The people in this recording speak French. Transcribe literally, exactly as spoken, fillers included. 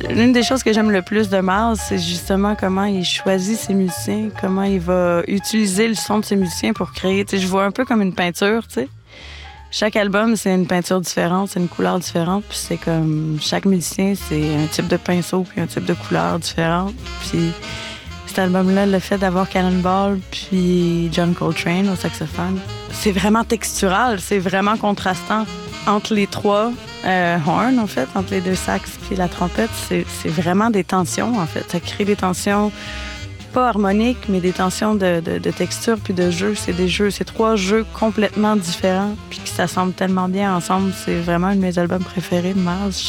L'une des choses que j'aime le plus de Mars, c'est justement comment il choisit ses musiciens, comment il va utiliser le son de ses musiciens pour créer. Tu sais, je vois un peu comme une peinture, tu sais. Chaque album, c'est une peinture différente, c'est une couleur différente, puis c'est comme chaque musicien, c'est un type de pinceau puis un type de couleur différente. Puis cet album-là, le fait d'avoir Cannonball puis John Coltrane au saxophone, c'est vraiment textural, c'est vraiment contrastant. Entre les trois euh, horns, en fait, entre les deux sax puis la trompette, c'est, c'est vraiment des tensions, en fait. Ça crée des tensions pas harmoniques, mais des tensions de, de, de texture puis de jeu. C'est des jeux, c'est trois jeux complètement différents puis qui s'assemblent tellement bien ensemble. C'est vraiment un de mes albums préférés de Mars.